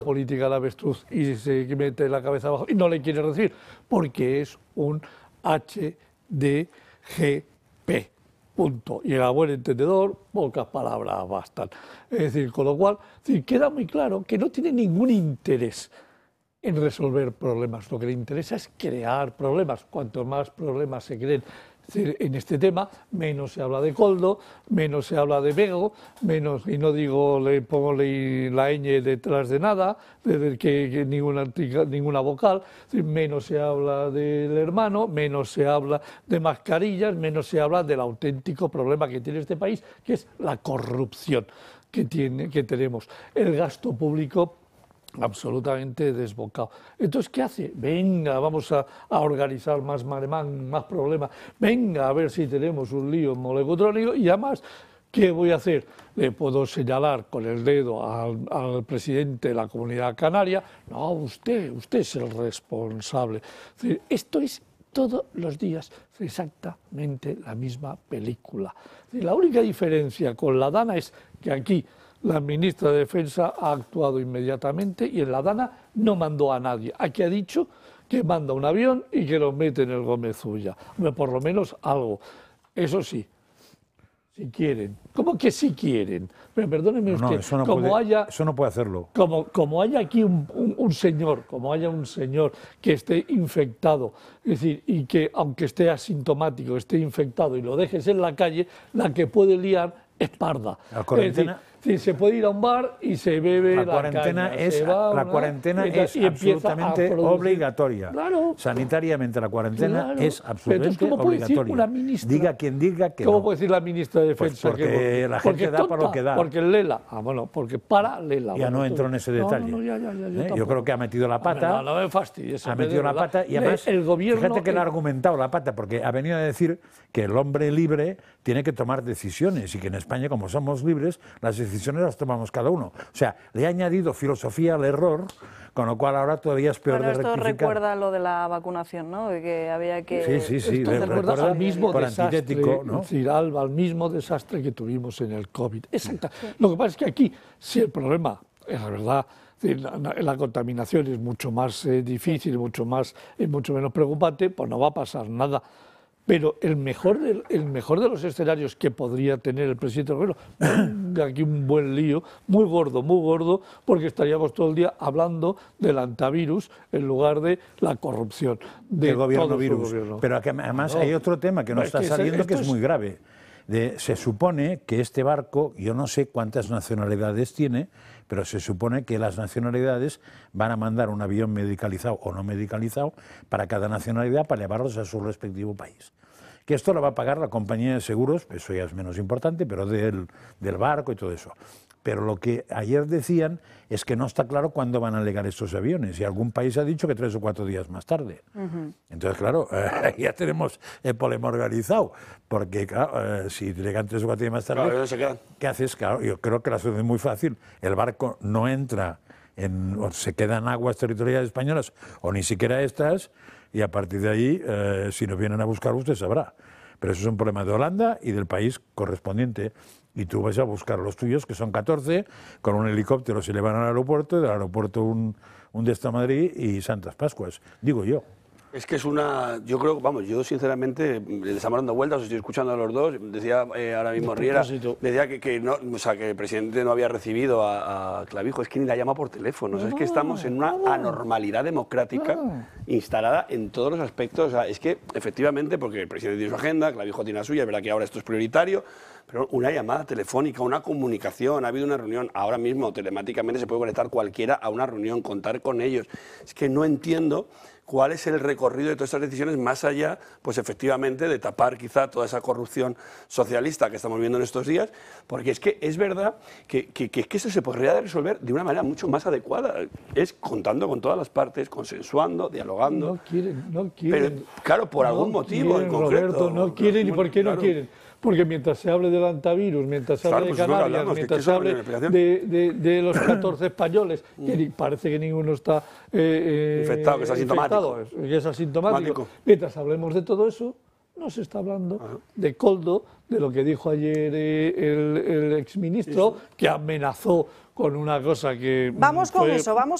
política al avestruz y se mete la cabeza abajo y no le quiere recibir, porque es un HDGP. Punto. Y a buen entendedor, pocas palabras bastan. Es decir, con lo cual, queda muy claro que no tiene ningún interés en resolver problemas. Lo que le interesa es crear problemas. Cuanto más problemas se creen en este tema, menos se habla de Koldo, menos se habla de Bego, menos, y no digo, le pongo la ñ detrás de nada, que ninguna vocal, menos se habla del hermano, menos se habla de mascarillas, menos se habla del auténtico problema que tiene este país, que es la corrupción que tenemos. El gasto público absolutamente desbocado. Entonces, ¿qué hace? Venga, vamos a organizar más maremán, más problemas. Venga, a ver si tenemos un lío molecutrónico y además, ¿qué voy a hacer? Le puedo señalar con el dedo al presidente de la Comunidad Canaria. No, usted es el responsable. Es decir, esto es todos los días exactamente la misma película. Es decir, la única diferencia con la Dana es que aquí la ministra de Defensa ha actuado inmediatamente y en la Dana no mandó a nadie. Aquí ha dicho que manda un avión y que lo mete en el Gómez Ulla. Por lo menos algo. Eso sí, si quieren. ¿Cómo que si quieren? Pero perdóneme usted, eso no puede hacerlo. Como haya aquí un señor que esté infectado, es decir, y que aunque esté asintomático, esté infectado y lo dejes en la calle, la que puede liar es parda. La cuarentena. Sí, se puede ir a un bar y se bebe la cuarentena caña, la cuarentena es absolutamente obligatoria. Claro. Sanitariamente la cuarentena es absolutamente obligatoria. Diga quien diga que ¿Cómo puede decir la ministra de Defensa? Pues porque la gente da para lo que da. Porque Lela. Porque para Lela. Ya no entro en ese detalle. Yo creo que ha metido la pata. No me fastidies. Ha metido la pata y además, el gobierno, fíjate que le ha argumentado la pata, porque ha venido a decir que el hombre libre tiene que tomar decisiones y que en España, como somos libres, las decisiones las tomamos cada uno. O sea, le ha añadido filosofía al error, con lo cual ahora todavía es peor de rectificar. Esto recuerda lo de la vacunación, ¿no? De que había que... Sí, le recuerda al mismo desastre, ¿no? Es decir, al mismo desastre que tuvimos en el COVID. Exacto. Lo que pasa es que aquí, si el problema, la verdad, la contaminación es mucho más difícil, mucho menos preocupante, pues no va a pasar nada. Pero el mejor de los escenarios que podría tener el presidente del gobierno, aquí un buen lío, muy gordo, porque estaríamos todo el día hablando del antivirus en lugar de la corrupción del gobierno virus. Pero además hay otro tema que no está saliendo que es muy grave. Se supone que este barco, yo no sé cuántas nacionalidades tiene, pero se supone que las nacionalidades van a mandar un avión medicalizado o no medicalizado para cada nacionalidad para llevarlos a su respectivo país. Que esto lo va a pagar la compañía de seguros, eso ya es menos importante, pero del barco y todo eso. Pero lo que ayer decían es que no está claro cuándo van a llegar estos aviones y algún país ha dicho que 3 o 4 días más tarde. Entonces, claro, ya tenemos el problema organizado, porque claro, si llegan 3 o 4 días más tarde, claro, ¿qué haces? Claro, yo creo que la solución es muy fácil. El barco no entra, o se quedan aguas territoriales españolas o ni siquiera estas, y a partir de ahí, si nos vienen a buscar, usted sabrá. Pero eso es un problema de Holanda y del país correspondiente. Y tú vas a buscar los tuyos, que son 14, con un helicóptero se llevan al aeropuerto, y del aeropuerto un de esta Madrid y Santas Pascuas, digo yo. Es que es yo creo, vamos, yo sinceramente, le estamos dando vueltas, os estoy escuchando a los dos, decía ahora mismo Riera, decía que el presidente no había recibido a Clavijo, es que ni la llama por teléfono, es que estamos en una anormalidad democrática instalada en todos los aspectos, o sea, es que efectivamente, porque el presidente tiene su agenda, Clavijo tiene la suya, es verdad que ahora esto es prioritario, pero una llamada telefónica, una comunicación, ha habido una reunión, ahora mismo telemáticamente se puede conectar cualquiera a una reunión, contar con ellos, es que no entiendo cuál es el recorrido de todas estas decisiones más allá, pues efectivamente, de tapar quizá toda esa corrupción socialista que estamos viendo en estos días, porque es que es verdad que eso se podría resolver de una manera mucho más adecuada, es contando con todas las partes, consensuando, dialogando. No quieren. Pero, claro, por algún motivo en concreto. Roberto, no quieren, ¿y por qué no quieren? Porque mientras se hable del antivirus, mientras se hable de Canarias, mientras se hable de los 14 españoles, que parece que ninguno está infectado, que es asintomático. Mientras hablemos de todo eso, No se está hablando de Koldo, de lo que dijo ayer el exministro, que amenazó con una cosa que... Vamos con eso, vamos